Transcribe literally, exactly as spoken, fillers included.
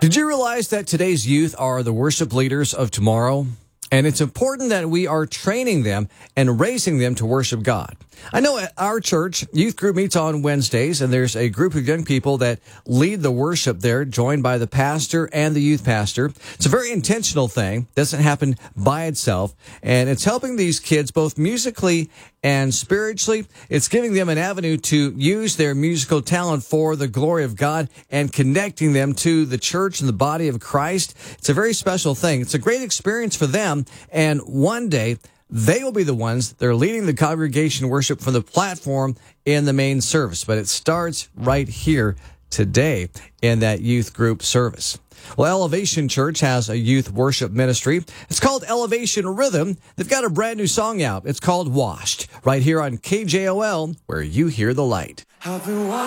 Did you realize that today's youth are the worship leaders of tomorrow? And it's important that we are training them and raising them to worship God. I know at our church, youth group meets on Wednesdays, and there's a group of young people that lead the worship there, joined by the pastor and the youth pastor. It's a very intentional thing. It doesn't happen by itself. And it's helping these kids both musically and spiritually. It's giving them an avenue to use their musical talent for the glory of God and connecting them to the church and the body of Christ. It's a very special thing. It's a great experience for them. And one day, they will be the ones that are leading the congregation worship from the platform in the main service. But it starts right here today in that youth group service. Well, Elevation Church has a youth worship ministry. It's called Elevation Rhythm. They've got a brand new song out. It's called Washed, right here on K J O L, where you hear the light.